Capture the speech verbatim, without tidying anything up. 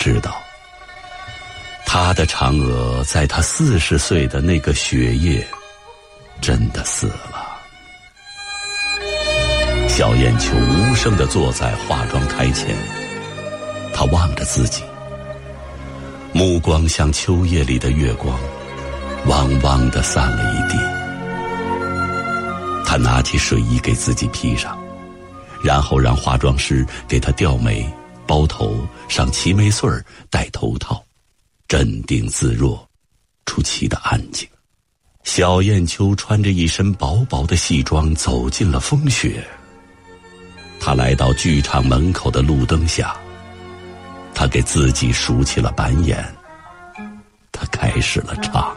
知道，他的嫦娥在他四十岁的那个雪夜真的死了。小燕秋无声地坐在化妆台前，她望着自己，目光像秋夜里的月光，汪汪地散了一地。她拿起睡衣给自己披上，然后让化妆师给她吊眉、包头、上齐眉穗儿、戴头套，镇定自若，出奇的安静。小燕秋穿着一身薄薄的戏装走进了风雪。她来到剧场门口的路灯下，她给自己竖起了板眼，她开始了唱。